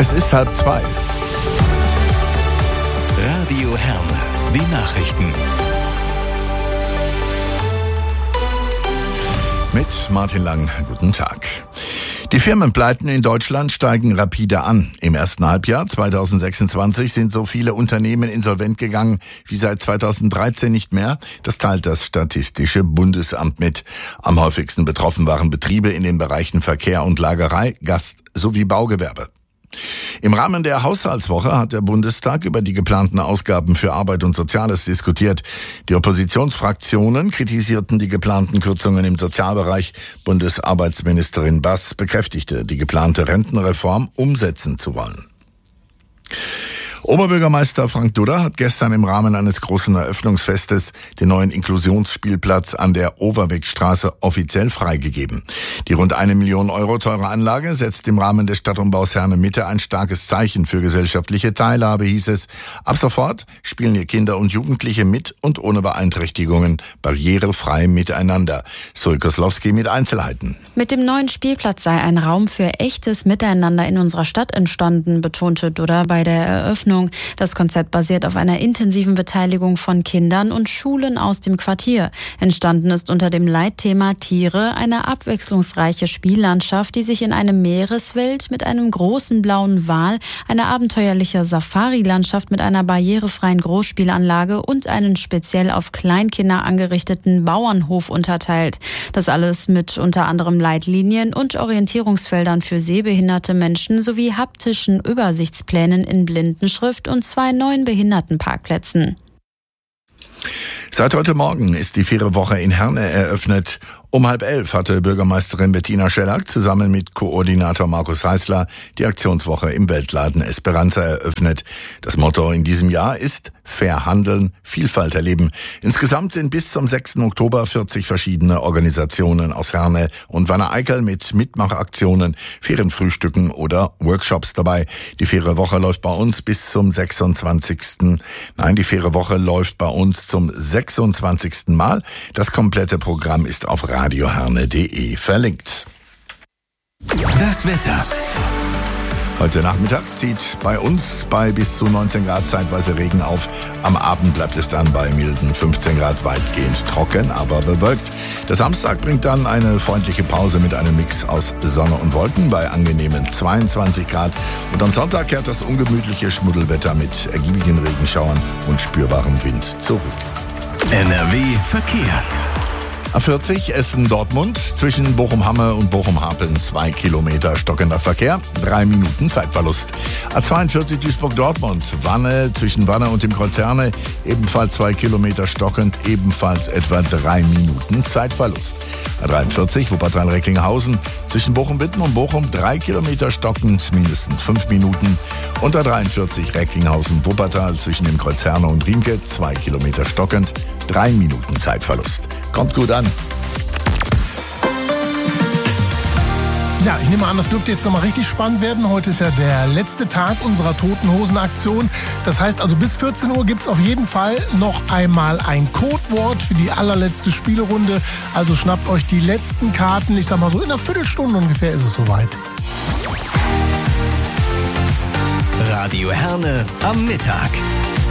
Es ist 1:30. Radio Herne, die Nachrichten. Mit Martin Lang, guten Tag. Die Firmenpleiten in Deutschland steigen rapide an. Im ersten Halbjahr 2026 sind so viele Unternehmen insolvent gegangen wie seit 2013 nicht mehr. Das teilt das Statistische Bundesamt mit. Am häufigsten betroffen waren Betriebe in den Bereichen Verkehr und Lagerei, Gast- sowie Baugewerbe. Im Rahmen der Haushaltswoche hat der Bundestag über die geplanten Ausgaben für Arbeit und Soziales diskutiert. Die Oppositionsfraktionen kritisierten die geplanten Kürzungen im Sozialbereich. Bundesarbeitsministerin Bass bekräftigte, die geplante Rentenreform umsetzen zu wollen. Oberbürgermeister Frank Dudder hat gestern im Rahmen eines großen Eröffnungsfestes den neuen Inklusionsspielplatz an der Overwegstraße offiziell freigegeben. Die rund 1 Million Euro teure Anlage setzt im Rahmen des Stadtumbaus Herne Mitte ein starkes Zeichen für gesellschaftliche Teilhabe, hieß es. Ab sofort spielen hier Kinder und Jugendliche mit und ohne Beeinträchtigungen barrierefrei miteinander. Zoe Koslowski mit Einzelheiten. Mit dem neuen Spielplatz sei ein Raum für echtes Miteinander in unserer Stadt entstanden, betonte Dudder bei der Eröffnung. Das Konzept basiert auf einer intensiven Beteiligung von Kindern und Schulen aus dem Quartier. Entstanden ist unter dem Leitthema Tiere eine abwechslungsreiche Spiellandschaft, die sich in eine Meereswelt mit einem großen blauen Wal, eine abenteuerliche Safari-Landschaft mit einer barrierefreien Großspielanlage und einen speziell auf Kleinkinder angerichteten Bauernhof unterteilt. Das alles mit unter anderem Leitlinien und Orientierungsfeldern für sehbehinderte Menschen sowie haptischen Übersichtsplänen in Blindenschrift und 2 neuen Behindertenparkplätzen. Seit heute Morgen ist die Ferienwoche in Herne eröffnet. Um 10:30 hatte Bürgermeisterin Bettina Schellack zusammen mit Koordinator Markus Heißler die Aktionswoche im Weltladen Esperanza eröffnet. Das Motto in diesem Jahr ist Fair handeln, Vielfalt erleben. Insgesamt sind bis zum 6. Oktober 40 verschiedene Organisationen aus Herne und Wanne-Eickel mit Mitmachaktionen, Ferienfrühstücken oder Workshops dabei. Die Ferienwoche läuft bei uns bis zum 26. Die Ferienwoche läuft bei uns zum 26. Mal. Das komplette Programm ist auf radioherne.de verlinkt. Das Wetter. Heute Nachmittag zieht bei uns bei bis zu 19 Grad zeitweise Regen auf. Am Abend bleibt es dann bei milden 15 Grad weitgehend trocken, aber bewölkt. Der Samstag bringt dann eine freundliche Pause mit einem Mix aus Sonne und Wolken bei angenehmen 22 Grad. Und am Sonntag kehrt das ungemütliche Schmuddelwetter mit ergiebigen Regenschauern und spürbarem Wind zurück. NRW Verkehr. A40 Essen-Dortmund, zwischen Bochum-Hamme und Bochum-Hapeln 2 Kilometer stockender Verkehr, 3 Minuten Zeitverlust. A42 Duisburg-Dortmund, Wanne, zwischen Wanne und dem Kreuz Herne, ebenfalls 2 Kilometer stockend, ebenfalls etwa 3 Minuten Zeitverlust. A43 Wuppertal-Recklinghausen, zwischen Bochum-Witten und Bochum 3 Kilometer stockend, mindestens 5 Minuten. Und A43 Recklinghausen-Wuppertal, zwischen dem Kreuz Herne und Riemke 2 Kilometer stockend, 3 Minuten Zeitverlust. Kommt gut an. Ja, ich nehme an, das dürfte jetzt nochmal richtig spannend werden. Heute ist ja der letzte Tag unserer Toten-Hosen-Aktion. Das heißt also, bis 14 Uhr gibt es auf jeden Fall noch einmal ein Codewort für die allerletzte Spielerunde. Also schnappt euch die letzten Karten. Ich sag mal so, in einer Viertelstunde ungefähr ist es soweit. Radio Herne am Mittag.